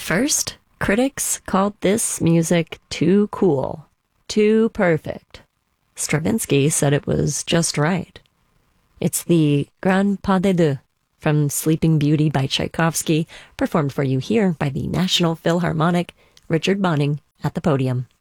first, critics called this music too cool, too perfect. Stravinsky said it was just right. It's the Grand Pas de Deux from Sleeping Beauty by Tchaikovsky, performed for you here by the National Philharmonic, Richard Bonning at the podium.